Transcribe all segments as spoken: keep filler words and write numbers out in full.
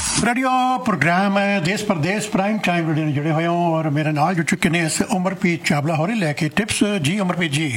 Radio programme देश परदेश prime time radio ने जुड़े हुए हों और मेरे नाल जुड़ चुके हैं उमरप्रीत चावला होरे लेके tips ji. उमरप्रीत ji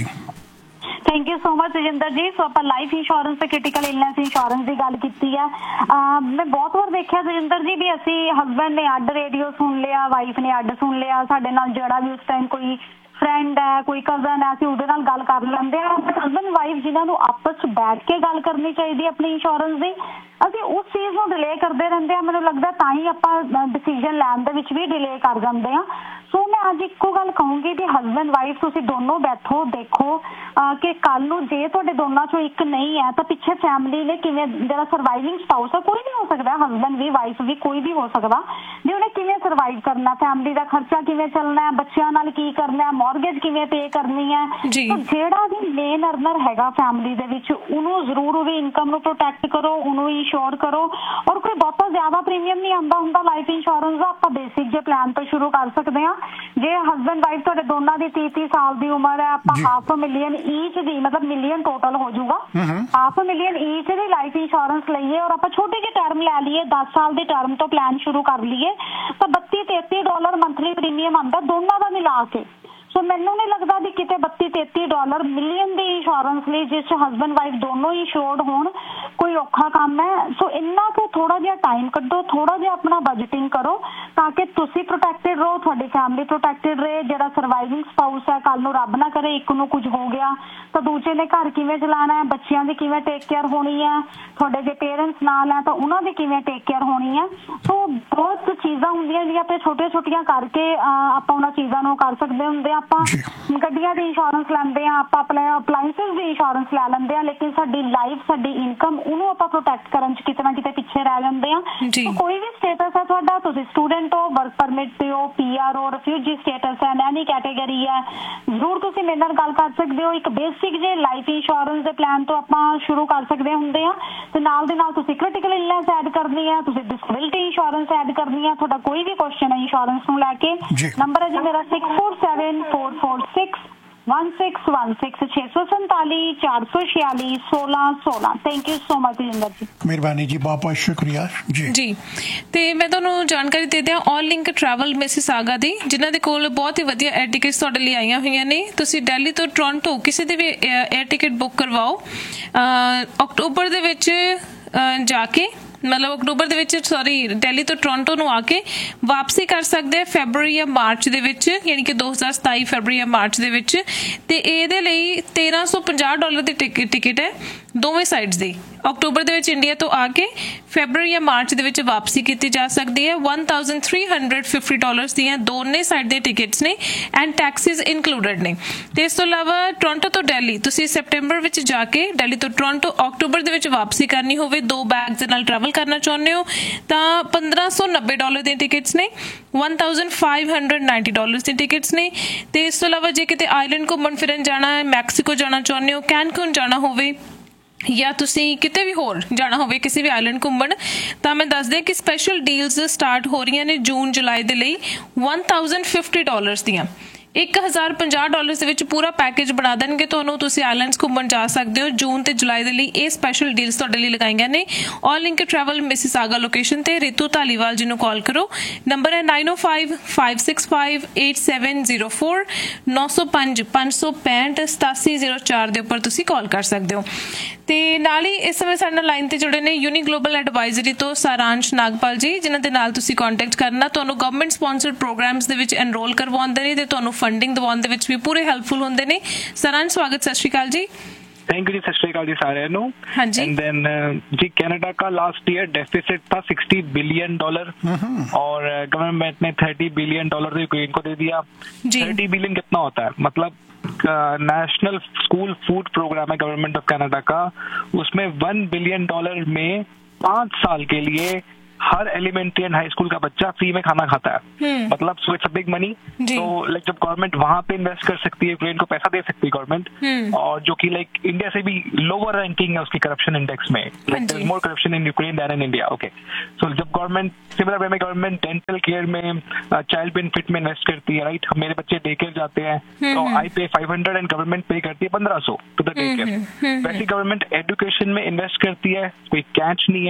thank you so much Rajinder जी। सो आप लाइफ इंश्योरेंस ते क्रिटिकल इलनेस इंश्योरेंस की गल की है। मैं बहुत बार देखा रजिंदर जी भी असी हसबैंड ने अड रेडियो सुन लिया, वाइफ ने अड सुन लिया, साडे नाल जड़ा भी उस टाइम कोई फ्रेंड है कोई कजन है असं उहदे नाल गल कर लेंदे आ। बट हसबैंड वाइफ जिन्होंने आपस च बैठ के गल करनी चाहिए अपनी इंश्योरेंस की, ਅਸੀਂ उस चीज़ को डिले करते रहते हैं। मैंने लगता ਤਾਂ ਹੀ ਆਪਾਂ डिसीजन लैन ਦੇ ਵਿੱਚ भी डिले कर जाते हैं। सो मैं अज ਇੱਕੋ ਗੱਲ कहूँगी कि हसबैंड वाइफ ਤੁਸੀਂ दोनों बैठो देखो कि कल ਨੂੰ ਜੇ ਤੁਹਾਡੇ ਦੋਨਾਂ ਚੋਂ ਇੱਕ नहीं है तो ਪਿੱਛੇ फैमिली ने ਕਿਵੇਂ ਜਿਹੜਾ ਸਰਵਾਈਵਿੰਗ ਸਪਾਊਸ ਹੈ ਕੋਈ ਵੀ ਹੋ ਸਕਦਾ, ਹਸਬੈਂਡ ਵੀ ਵਾਈਫ ਵੀ ਕੋਈ ਵੀ ਹੋ ਸਕਦਾ, ਜੇ ਉਹਨੇ ਕਿਵੇਂ ਸਰਵਾਈਵ ਕਰਨਾ, ਫੈमिली ਦਾ ਖਰਚਾ ਕਿਵੇਂ ਚੱਲਣਾ ਹੈ, ਬੱਚਿਆਂ ਨਾਲ ਕੀ ਕਰਨਾ ਹੈ, ਮੌਰਗੇਜ ਕਿਵੇਂ ਪੇ ਕਰਨੀ ਹੈ। ਤਾਂ ਜਿਹੜਾ ਵੀ ਮੇਨ ਅਰਨਰ ਹੈਗਾ ਫੈमिली ਦੇ ਵਿੱਚ ਉਹਨੂੰ ਜ਼ਰੂਰ ਉਹਦੀ ਇਨਕਮ ਨੂੰ ਪ੍ਰੋਟੈਕਟ ਕਰੋ, ਉਹਨੂੰ इंश्योर करो। और कोई बहुत ज्यादा प्रीमियम नहीं आता होंगे लाइफ इंश्योरेंस का, आप बेसिक जे प्लान तो शुरू कर सकते हैं। जे हसबैंड वाइफ थोड़े दोनों की तीस तीस साल की उम्र है, आप हाफ मिलियन ईच दी मतलब मिलियन टोटल हो जाऊगा, हाफ मिलियन ईच दी लाइफ इंश्योरेंस लीए और आप छोटी जी टर्म लै लीए, दस साल की टर्म तो प्लान शुरू कर लीए तो बत्ती तेती डॉलर मंथली प्रीमियम आता दोनों का मिला के। सो मैनू नहीं लगता भी कितने बत्ती तेती डॉलर मिलियन की इंश्योरेंस ली जिस हसबैंड वाइफ दोनों ही इंश्योर्ड होण कोई औखा काम है। सो इन्ना को थोड़ा जिहा टाइम कड्डो, थोड़ा जिहा अपना बजटिंग करो ताकि तुसी प्रोटैक्टेड रहो, थोड़ी फैमिली प्रोटैक्टेड रहे। जिहड़ा सर्वाइविंग स्पाउस है कल नूं रब ना करे एक नूं कुछ हो गया तो दूजे ने घर किवें चलाना है, बच्चियां दी किवें टेक केयर होनी है, थोड़े जे पेरेंट्स नाल है तो उन्हां दी किवें टेक केयर होनी है। सो बहुत चीज़ां हुंदियां जिहड़ियां ते छोटे छोटियां करके आपां उन्हां चीज़ां नूं कर सकदे हुंदे आ। गड्डियां दी इंश्योरेंस लैंदे आ, आप अपने अप्लायंसेस दी इंश्योरेंस लै लैंदे आ, लेकिन साडी लाइफ साडी इनकम उहनूं आपां प्रोटैक्ट करन च किते ना किते पिछे रह जांदे आ। तो कोई भी स्टेटस है तुहाडा, तुसीं स्टूडेंट हो, वर्क परमिट ते हो, पीआर हो, रिफ्यूजी स्टेटस है, एनी कैटेगरी है, जरूर तुसीं मेरे नाल गल कर सकदे हो। एक बेसिक जे लाइफ इंश्योरेंस दे प्लान तो आपां शुरू कर सकदे हुंदे आ ते नाल दे नाल तुसीं क्रिटिकल इलनेस ऐड करनी है, तुसीं डिसेबिलिटी इंश्योरेंस ऐड करनी है। तुहाडा कोई भी क्वेश्चन है इंश्योरेंस नूं लैके नंबर है जी मेरा six four seven four four six one six one six छे सौ संताली चार सौ छियाली सोलह सोलह। Thank you so much Jinder जी, मेहरबानी जी, बहुत बहुत शुक्रिया जी जी। ਤੇ ਮੈਂ ਤੁਹਾਨੂੰ ਜਾਣਕਾਰੀ ਦੇ ਦਿਆਂ ਆਲ ਲਿੰਕ ਟਰੈਵਲ ਮਿਸਿਸਾਗਾ ਦੀ, ਜਿਨ੍ਹਾਂ ਦੇ ਕੋਲ ਬਹੁਤ ਹੀ ਵਧੀਆ 에ਅਰ ਟਿਕਟਸ ਤੁਹਾਡੇ ਲਈ ਆਈਆਂ ਹੋਈਆਂ ਨੇ। ਤੁਸੀਂ ਦਿੱਲੀ ਤੋਂ ਟੋਰਾਂਟੋ ਕਿਸੇ ਦੇ ਵੀ 에ਅਰ ਟਿਕਟ ਬੁੱਕ ਕਰਵਾਓ ਅਕਤੂਬਰ ਦੇ ਵਿੱਚ ਜਾ ਕੇ, मतलब अक्टूबर ਦੇ ਵਿੱਚ ਸੌਰੀ ਦਿੱਲੀ ਤੋਂ ਟੋਰਾਂਟੋ ਨੂੰ ਆ ਕੇ ਵਾਪਸੀ ਕਰ ਸਕਦੇ ਆ ਫੈਬਰੂਰੀ ਜਾਂ ਮਾਰਚ ਦੇ ਵਿੱਚ, ਯਾਨੀ ਕਿ ਦੋ ਹਜ਼ਾਰ ਸਤਾਈ ਫੈਬਰੂਰੀ ਜਾਂ ਮਾਰਚ ਦੇ ਵਿੱਚ। ਤੇ ਇਹਦੇ ਲਈ ਤੇਰਾਂ ਸੌ ਪੰਜਾਹ ਡਾਲਰ ਦੀ ਟਿਕਟ ਹੈ ਦੋਵੇਂ ਸਾਈਡਸ ਦੀ। ਅਕਤੂਬਰ ਦੇ ਵਿੱਚ ਇੰਡੀਆ ਤੋਂ ਆ ਕੇ ਫੈਬਰੂਰੀ ਜਾਂ ਮਾਰਚ ਦੇ ਵਿੱਚ ਵਾਪਸੀ ਕੀਤੀ ਜਾ ਸਕਦੀ ਹੈ। one thousand three hundred fifty dollars ਦੀਆਂ ਦੋਨੇ ਸਾਈਡ ਦੇ ਟਿਕਟਸ ਨੇ ਐਂਡ ਟੈਕਸਿਸ ਇਨਕਲੂਡਡ ਨੇ। ਤੇ ਇਸ ਤੋਂ ਇਲਾਵਾ ਟੋਰਾਂਟੋ ਤੋਂ ਦਿੱਲੀ ਤੁਸੀਂ ਸੈਪਟੈਂਬਰ ਵਿੱਚ ਜਾ ਕੇ ਦਿੱਲੀ ਤੋਂ ਟੋਰਾਂਟੋ ਅਕਤੂਬਰ ਦੇ ਵਿੱਚ ਵਾਪਸੀ ਕਰਨੀ ਹੋਵੇ, ਦੋ ਬੈਗਸ ਦੇ ਨਾਲ ਟਰੈਵਲ ਕਰਨਾ ਚਾਹੁੰਦੇ ਹੋ ਤਾਂ ਪੰਦਰਾਂ ਸੌ ਨੱਬੇ ਡਾਲਰ ਦੀਆਂ ਟਿਕਟਸ ਨੇ, one thousand five hundred ninety dollars ਦੀਆਂ ਟਿਕਟਸ ਨੇ। ਤੇ ਇਸ ਤੋਂ ਇਲਾਵਾ ਜੇ ਕਿਤੇ ਆਈਲੈਂਡ ਘੁੰਮਣ ਫਿਰਨ ਜਾਣਾ ਹੈ, ਮੈਕਸੀਕੋ ਜਾਣਾ ਚਾਹੁੰਦੇ ਹੋ, ਕੈਨਕੂਨ ਜਾਣਾ ਹੋਵੇ ਜਾਂ ਤੁਸੀਂ ਕਿਤੇ ਵੀ ਹੋਰ ਜਾਣਾ ਹੋਵੇ ਕਿਸੇ ਵੀ ਆਈਲੈਂਡ ਘੁੰਮਣ, ਤਾਂ ਮੈਂ ਦੱਸ ਦਿਆਂ ਕਿ ਸਪੈਸ਼ਲ ਡੀਲਸ ਸਟਾਰਟ ਹੋ ਰਹੀਆਂ ਨੇ ਜੂਨ ਜੁਲਾਈ ਦੇ ਲਈ one thousand fifty ਡਾਲਰਸ ਦੀਆਂ। ਇੱਕ ਹਜ਼ਾਰ ਪੰਜਾਹ ਡਾਲਰ ਦੇ ਵਿੱਚ ਪੂਰਾ ਪੈਕੇਜ ਬਣਾ ਦੇਣਗੇ ਤੁਹਾਨੂੰ, ਤੁਸੀਂ ਆਈਲੈਂਡਸ ਘੁੰਮਣ ਜਾ ਸਕਦੇ ਹੋ ਜੂਨ ਤੇ ਜੁਲਾਈ ਦੇ ਲਈ। ਇਹ ਸਪੈਸ਼ਲ ਡੀਲਸ ਤੁਹਾਡੇ ਲਈ ਲਗਾਈਆਂ ਨੇ ਆਲ ਲਿੰਕ ਟਰੈਵਲ ਮਿਸਿਸਾਗਾ ਲੋਕੇਸ਼ਨ ਤੇ। ਰਿਤੂ ਧਾਲੀਵਾਲ ਜੀ ਨੂੰ ਕਾਲ ਕਰੋ, ਨੰਬਰ ਹੈ nine oh five five six five eight seven zero four ਨੌ ਸੌ ਪੰਜ ਪੰਜ ਸੌ ਪੈਂਹਠ ਸਤਾਸੀ ਜ਼ੀਰੋ ਚਾਰ ਦੇ ਉੱਪਰ ਤੁਸੀਂ ਕਾਲ ਕਰ ਸਕਦੇ ਹੋ। ਤੇ ਨਾਲ ਹੀ ਇਸ ਸਮੇਂ ਸਾਡੇ ਨਾਲ ਲਾਈਨ ਤੇ ਜੁੜੇ ਨੇ ਯੂਨੀ ਗਲੋਬਲ ਐਡਵਾਈਜ਼ਰੀ ਤੋਂ ਸਾਰਾਂਸ਼ ਨਾਗਪਾਲ ਜੀ, ਜਿਨ੍ਹਾਂ ਦੇ ਨਾਲ ਤੁਸੀਂ ਕੰਟੈਕਟ ਕਰਨਾ। ਤੁਹਾਨੂੰ ਗਵਰਨਮੈਂਟ ਸਪਾਂਸਰਡ ਪ੍ਰੋਗਰਾਮਸ ਦੇ ਵਿੱਚ ਐਨਰੋਲ ਕਰਵਾਉਂਦੇ ਨੇ ਤੇ ਤੁਹਾਨੂੰ ਫੰਡਿੰਗ ਦਿਵਾਉਣ ਦੇ ਵਿੱਚ ਵੀ ਪੂਰੇ ਹੈਲਪਫੁਲ ਹੁੰਦੇ ਨੇ। ਸਾਰਾਂਸ਼ ਸਵਾਗਤ, ਸਤਿ ਸ਼੍ਰੀ ਅਕਾਲ ਜੀ। थैंक यू जी, सत श्री अकाल जी सारे नो। हाँ जी। एंड देन जी कनाडा का लास्ट ईयर डेफिसिट था sixty बिलियन डॉलर और गवर्नमेंट ने thirty बिलियन डॉलर यूक्रेन को दे दिया। thirty बिलियन कितना होता है, मतलब नेशनल स्कूल फूड प्रोग्राम है गवर्नमेंट ऑफ कनाडा का, उसमें one बिलियन डॉलर में पांच साल के लिए हर एलिमेंट्री एंड हाई स्कूल का बच्चा फ्री में खाना खाता है। मतलब so it's a big money. तो लाइक जब गवर्नमेंट वहां पे इन्वेस्ट कर सकती है, यूक्रेन को पैसा दे सकती है गवर्नमेंट, और जो कि लाइक इंडिया से भी लोअर रैंकिंग है उसकी करप्शन इंडेक्स में, like there is more corruption in Ukraine then in India. Okay, सो जब गवर्नमेंट सिमिलर वे में गवर्नमेंट डेंटल केयर में, चाइल्ड बेनिफिट में इन्वेस्ट करती है, राइट, मेरे बच्चे डे केयर जाते हैं तो आई पे फाइव हंड्रेड एंड गवर्नमेंट पे करती है पंद्रह सौ टू द डे केयर। वैसे गवर्नमेंट एजुकेशन में इन्वेस्ट करती है, कोई कैच नहीं है,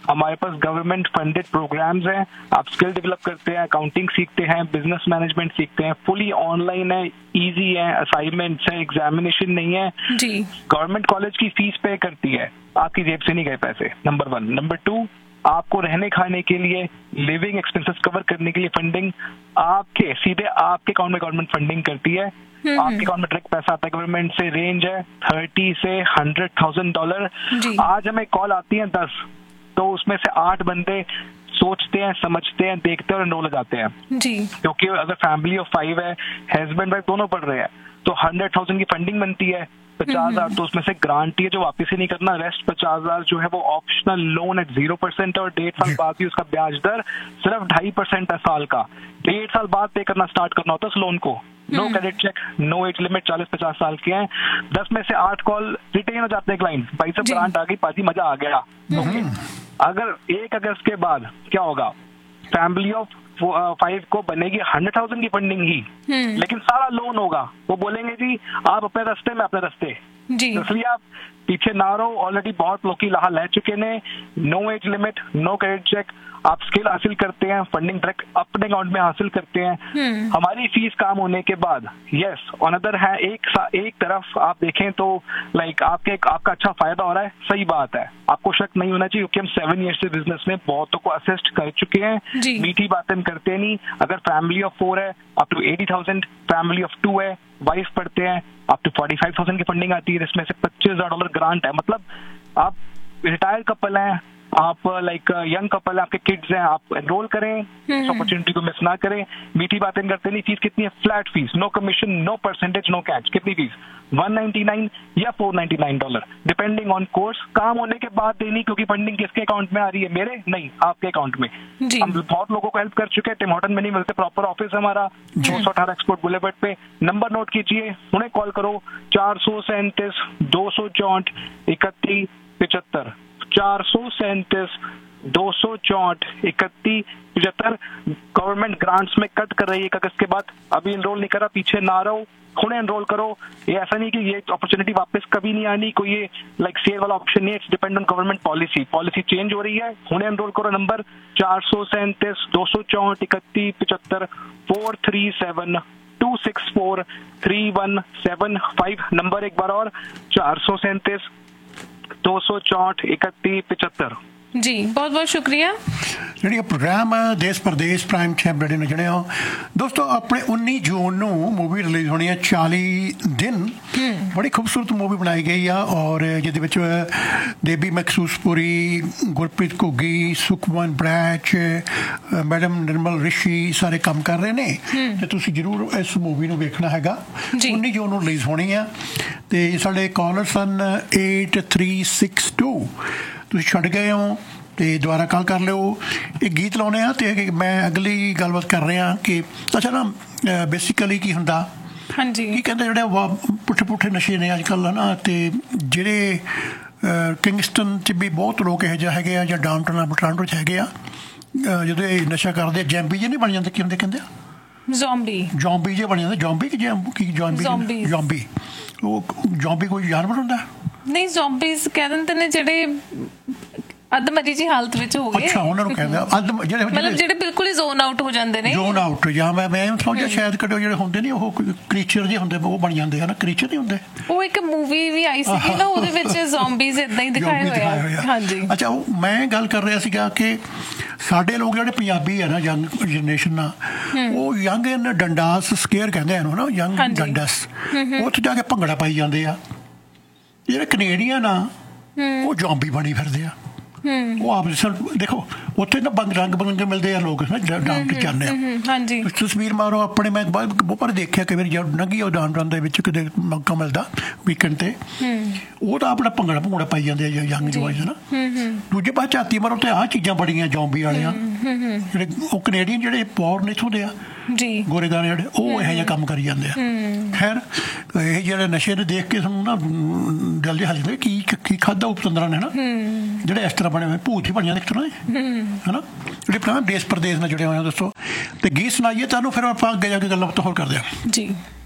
हमारे पास गवर्नमेंट फंडेड प्रोग्राम्स हैं, आप स्किल डेवलप करते हैं, अकाउंटिंग सीखते हैं, बिजनेस मैनेजमेंट सीखते हैं, फुली ऑनलाइन है, इजी है, असाइनमेंट्स है, एग्जामिनेशन नहीं है जी। गवर्नमेंट कॉलेज की फीस पे करती है, आपकी जेब से नहीं गए पैसे, नंबर वन। नंबर टू, आपको रहने खाने के लिए लिविंग एक्सपेंसेस कवर करने के लिए फंडिंग आपके सीधे आपके अकाउंट में गवर्नमेंट फंडिंग करती है। आपके अकाउंट में डायरेक्ट पैसा आता है गवर्नमेंट से, रेंज है थर्टी से हंड्रेड थाउजेंड डॉलर। आज हमें कॉल आती है दस, तो उसमें से आठ बंदे सोचते हैं, समझते हैं, देखते हैं और एनरोल हो जाते हैं जी। क्योंकि अगर फैमिली ऑफ फाइव है, हस्बैंड वाइफ दोनों पढ़ रहे हैं, तो हंड्रेड थाउजेंड की फंडिंग बनती है। पचास हजार तो उसमें से ग्रांटी है जो वापस ही नहीं करना, रेस्ट पचास हजार जो है वो optional loan eight zero percent है और डेढ़ साल बाद ही उसका ब्याज दर सिर्फ ढाई परसेंट है साल का। डेढ़ साल बाद पे करना स्टार्ट करना होता है उस लोन को। No credit check, no age limit, चालीस पचास साल के हैं। दस में से आठ कॉल रिटेन हो जाते हैं क्लाइंट, भाई सब ग्रांट आ गई, पार्टी मजा आ गया। ओके, अगर एक अगस्त के बाद क्या होगा, फैमिली ऑफ फाइव को बनेगी हंड्रेड थाउजेंड की फंडिंग ही, लेकिन सारा लोन होगा। वो बोलेंगे जी आप अपने रास्ते में अपने रास्ते, इसलिए आप पीछे ना रहो। ऑलरेडी बहुत लोग की लाहा ले चुके ने, no age limit, no credit check, आप स्किल हासिल करते हैं, फंडिंग डायरेक्ट अपने अकाउंट में हासिल करते हैं। हमारी फीस काम होने के बाद यस ऑन अदर है, एक एक तरफ आप देखें तो लाइक आपके आपका अच्छा फायदा हो रहा है, सही बात है, आपको शक नहीं होना चाहिए क्योंकि हम सेवन ईयर्स से बिजनेस में बहुतों को असिस्ट कर चुके हैं। मीठी बातें हम करते नहीं। अगर फैमिली ऑफ फोर है up to eighty thousand, family of to है, वाइफ पढ़ते हैं up to forty five thousand की फंडिंग आती है, इसमें से पच्चीस हजार डॉलर ग्रांट है। मतलब आप रिटायर कपल हैं, आप लाइक यंग कपल, आपके किड्स हैं, आप एनरोल करें, इस अपॉर्चुनिटी को मिस ना करें। मीठी बातें करते नहीं। फीस कितनी है? Flat fees, no commission, no percentage, no catch. कितनी फीस? वन नाइन्टी नाइन या four ninety nine dollar depending on course. काम होने के बाद देनी, क्योंकि फंडिंग किसके अकाउंट में आ रही है? मेरे नहीं, आपके अकाउंट में। हम बहुत लोगों को हेल्प कर चुके हैं। टिम हॉर्टन में नहीं मिलते, प्रॉपर ऑफिस हमारा दो सौ अठारह एक्सपोर्ट बुलेवर्ड पे। नंबर नोट कीजिए, उन्हें कॉल करो, चार सौ सैंतीस दो सौ चौंठ इकतीस पिछहत्तर, चार सौ सैंतीस दो सौ चौंठ इकतीस पिछहत्तर। गवर्नमेंट ग्रांट्स में कट कर रही है एक अगस्त के बाद। अभी एनरोल नहीं करा, पीछे ना रहो, खुद एनरोल करो। ये ऐसा नहीं कि ये अपॉर्चुनिटी वापस कभी नहीं आनी, कोई ये लाइक सेल वाला ऑप्शन नहीं है। It's depend on government policy, policy change हो रही है। खुद एनरोल करो। नंबर चार सौ सैंतीस दो सौ चौंठ इकतीस पिछहत्तर, four three seven to six four three one seven five. Number एक बार और, चार सौ सैंतीस दो सौ चौंठ इकतीस पिछहत्तर। जी बहुत बहुत शुक्रिया। जी प्रोग्राम देश प्रदेश प्राइम टाइम रेडियो ने जने हो दोस्तों, अपने उन्नीस जून ਨੂੰ मूवी रिलीज होनी है चाली दिन। बड़ी खूबसूरत मूवी बनाई गई है और जिहदे विच देवी महसूसपुरी, गुरप्रीत घुग्गी, सुखमन ब्रैच, मैडम निर्मल रिशी सारे काम कर रहे हैं। तो तुसीं जरूर इस मूवी ਨੂੰ ਵੇਖਣਾ ਹੈਗਾ। उन्नीस जून ਨੂੰ रिलीज होनी है। ਤੇ ਸਾਡੇ collar son eight three six to. ਤੁਸੀਂ ਛੱਡ ਗਏ ਹੋ ਤੇ ਦੁਬਾਰਾ ਕਾਲ ਕਰ ਲਿਓ। ਇਹ ਗੀਤ ਲਾਉਣੇ ਆ ਤੇ ਮੈਂ ਅਗਲੀ ਗੱਲਬਾਤ ਕਰ ਰਿਹਾ ਕਿ ਅੱਛਾ ਨਾ ਬੇਸਿਕਲੀ ਕੀ ਹੁੰਦਾ, ਹਾਂਜੀ ਕੀ ਕਹਿੰਦੇ ਜਿਹੜੇ ਪੁੱਠੇ ਪੁੱਠੇ ਨਸ਼ੇ ਨੇ ਅੱਜ ਕੱਲ੍ਹ ਨਾ, ਤੇ ਜਿਹੜੇ ਕਿੰਗਸਟਨ 'ਚ ਵੀ ਬਹੁਤ ਲੋਕ ਇਹੋ ਜਿਹੇ ਹੈਗੇ ਆ ਜਾਂ ਡਾਊਨਟਾਊਨ ਟੋਰਾਂਟੋ 'ਚ ਹੈਗੇ ਆ, ਜਦੋਂ ਇਹ ਨਸ਼ਾ ਕਰਦੇ ਜੈਂਬੀ ਜਿਹੇ ਨਹੀਂ ਬਣ ਜਾਂਦੇ, ਕੀ ਹੁੰਦੇ ਕਹਿੰਦੇ ਆ ਜ਼ੋਂਬੀ, ਜ਼ੋਂਬੀ ਜਿਹੇ ਬਣ ਜਾਂਦੇ। ਜ਼ੋਂਬੀ ਕਿ ਕੀ ਜ਼ੋਂਬੀ? ਜ਼ੋਂਬੀ। ਉਹ ਜ਼ੋਂਬੀ ਕੋਈ ਜਾਨਵਰ ਹੁੰਦਾ ਨਹੀਂ, ਜ਼ੋਂਬੀਜ਼ ਕਹਿ ਦਿੰਦੇ ਨੇ ਜਿਹੜੇ ਅਧਮਰੀ ਜੀ ਹਾਲਤ ਵਿੱਚ ਹੋ ਗਏ। ਅੱਛਾ, ਉਹਨਾਂ ਨੂੰ ਕਹਿੰਦੇ ਅਧ ਜਿਹੜੇ ਮਤਲਬ ਜਿਹੜੇ ਬਿਲਕੁਲ ਹੀ ਜ਼ੋਨ ਆਊਟ ਹੋ ਜਾਂਦੇ ਨੇ। ਜ਼ੋਨ ਆਊਟ ਜਾਂ ਮੈਂ ਮੈਂ ਸਮਝਿਆ ਸ਼ਾਇਦ ਕਦੇ ਜਿਹੜੇ ਹੁੰਦੇ ਨਹੀਂ ਉਹ ਕ੍ਰੀਚਰ ਜਿਹੇ ਹੁੰਦੇ, ਉਹ ਬਣ ਜਾਂਦੇ ਹਨ। ਕ੍ਰੀਚਰ ਨਹੀਂ ਹੁੰਦੇ। ਉਹ ਇੱਕ ਮੂਵੀ ਵੀ ਆਈ ਸੀ ਨਾ, ਉਹਦੇ ਵਿੱਚ ਜ਼ੋਂਬੀਜ਼ ਇਦਾਂ ਹੀ ਦਿਖਾਏ ਹੋਏ ਆ। ਹਾਂਜੀ। ਅੱਛਾ, ਉਹ ਮੈਂ ਗੱਲ ਕਰ ਰਿਹਾ ਸੀਗਾ ਕਿ ਸਾਡੇ ਲੋਕ ਜਿਹੜੇ ਪੰਜਾਬੀ ਆ ਨਾ, ਯੰਗ ਜਨਰੇਸ਼ਨ ਆ, ਉਹ ਯੰਗ ਇਨ ਡੰਡਾਸ ਸਕੇਅਰ ਕਹਿੰਦੇ ਇਹਨੂੰ ਨਾ, ਯੰਗ ਡੰਡਾਸ। ਉੱਥੇ ਜਾ ਕੇ ਭੰਗੜਾ ਪਾਈ ਜਾਂਦੇ ਆ। ਜਿਹੜੇ ਕੈਨੇਡੀਅਨ ਆ ਉਹ ਜ਼ੋਂਬੀ ਬਣੀ ਫਿਰਦੇ ਆ। ਉਹ ਆਪ ਦੇਖੋ ਉੱਥੇ ਨਾ ਬੰਦ ਰੰਗ ਬਰੰਗੇ ਮਿਲਦੇ ਆ ਲੋਕ ਡਾਊਨ ਟੂ ਜਾਂਦੇ ਆ। ਹਾਂਜੀ, ਤਸਵੀਰ ਮਾਰੋ ਆਪਣੇ। ਮੈਂ ਬਹੁਤ ਵਾਰ ਦੇਖਿਆ ਕਿ ਮੇਰੀ ਜਦ ਨੰਗੀ ਉਹ ਡਾਊਨ ਦੇ ਵਿੱਚ ਕਿਤੇ ਮੌਕਾ ਮਿਲਦਾ ਵੀਕਐਂਡ ਤੇ, ਉਹ ਤਾਂ ਆਪਣਾ ਭੰਗੜਾ ਭੰਗੜਾ ਪਾਈ ਜਾਂਦੇ ਆ ਯੰਗ ਜਵਾਈਜ਼ ਨਾ। ਦੂਜੇ ਪਾਸੇ ਝਾਤੀ ਮਾਰੋ ਤੇ ਆਹ ਚੀਜ਼ਾਂ ਬੜੀਆਂ ਜ਼ੋਂਬੀ ਵਾਲੀਆਂ। ਜਿਹੜੇ ਉਹ ਕੈਨੇਡੀਅਨ ਜਿਹੜੇ ਪੌਰ ਨੇ ਇੱਥੋਂ ਦੇ ਆ ਜੀ, ਗੋਰੇ ਗਾਰੇ ਜਿਹੜੇ, ਉਹ ਇਹੋ ਜਿਹਾ ਕੰਮ ਕਰੀ ਜਾਂਦੇ ਆ। ਖੈਰ, ਇਹ ਜਿਹੜੇ ਨਸ਼ੇ ਨੂੰ ਦੇਖ ਕੇ ਸਾਨੂੰ ਨਾ ਦਿਲ ਜਿਹਾ ਹੱਲ ਕੀ ਕੀ ਖਾਧਾ ਉਪਤੰਦਰਾਂ ਨੇ ਨਾ, ਜਿਹੜੇ ਇਸ ਤਰ੍ਹਾਂ ਬਣੇ ਹੋਏ ਭੂਤ ਹੀ ਬਣ ਜਾਂਦੇ ਇੱਕ ਤਰ੍ਹਾਂ ਦੇ, ਹੈ ਨਾ, ਜਿਹੜੇ ਆਪਣਾ ਦੇਸ਼ ਪ੍ਰਦੇਸ਼ ਨਾਲ ਜੁੜੇ ਹੋਏ ਆ। ਦੱਸੋ ਤੇ ਗੀਤ ਸੁਣਾਈਏ ਤੁਹਾਨੂੰ, ਫਿਰ ਆਪਾਂ ਅੱਗੇ ਜਾ ਕੇ ਗੱਲਾਂ ਬਾਤਾਂ ਹੋਰ ਕਰਦੇ ਹਾਂ ਜੀ।